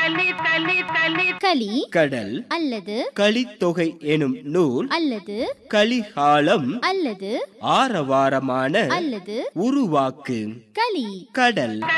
கலி கடல் அல்லது கலித்தொகை எனும் நூல் அல்லது கலிகாலம் அல்லது ஆரவாரமான அல்லது உருவாக்கு கலி கடல்